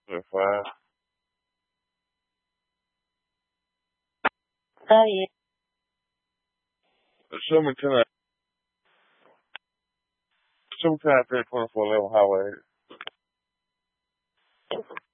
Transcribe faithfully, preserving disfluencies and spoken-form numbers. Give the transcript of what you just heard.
If I Oh yeah. show me ten, show me ten at twenty-four eleven highway.